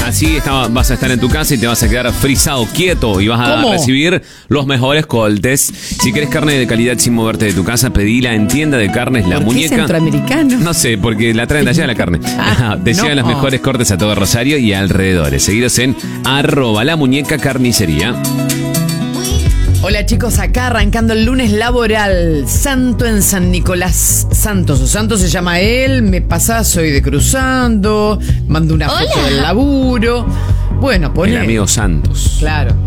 Así vas a estar en tu casa y te vas a quedar frisado, quieto, y vas a recibir los mejores cortes. Si querés carne de calidad sin moverte de tu casa, pedila en tienda de carnes La Muñeca. ¿Por qué centroamericano? No sé, porque la traen de allá la carne. Te llevan los mejores cortes a todo Rosario y alrededores. Seguidos en @lamuñecacarnicería. Hola chicos, acá arrancando el lunes laboral. Santo en San Nicolás Santos. O Santos se llama él. Me pasás, soy de Cruzando. Mando una foto del laburo. Bueno, El amigo Santos. Claro.